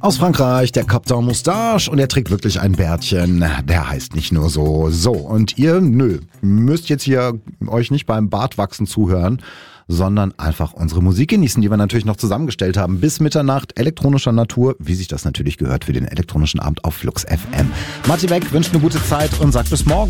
Aus Frankreich, der Captain Moustache, und er trägt wirklich ein Bärtchen. Der heißt nicht nur so. So, und ihr, müsst jetzt hier euch nicht beim Bartwachsen zuhören, sondern einfach unsere Musik genießen, die wir natürlich noch zusammengestellt haben. Bis Mitternacht, elektronischer Natur, wie sich das natürlich gehört für den elektronischen Abend auf Flux FM. Matti Beck wünscht eine gute Zeit und sagt bis morgen.